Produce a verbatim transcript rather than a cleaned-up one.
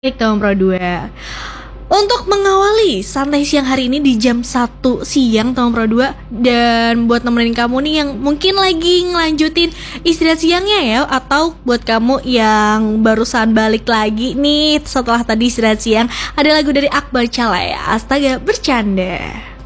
Baik dong Pro dua. Untuk mengawali santai siang hari ini di jam satu siang Tom Pro dua, dan buat nemenin kamu nih yang mungkin lagi ngelanjutin istirahat siangnya ya, atau buat kamu yang barusan balik lagi nih setelah tadi istirahat siang, ada lagu dari Akbar Calaya, Astaga Bercanda.